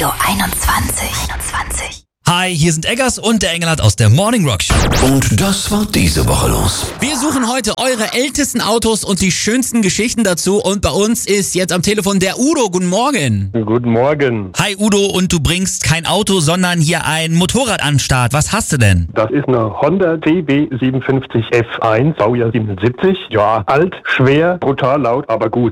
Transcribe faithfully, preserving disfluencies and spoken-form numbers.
einundzwanzig. einundzwanzig. Hi, hier sind Eggers und der Engelhardt aus der Morning Rock Show. Und das war diese Woche los. Wir suchen heute eure ältesten Autos und die schönsten Geschichten dazu. Und bei uns ist jetzt am Telefon der Udo. Guten Morgen. Guten Morgen. Hi Udo, und du bringst kein Auto, sondern hier ein Motorrad an den Start. Was hast du denn? Das ist eine Honda C B siebenundfünfzig F eins, Baujahr siebenundsiebzig. Ja, alt, schwer, brutal laut, aber gut.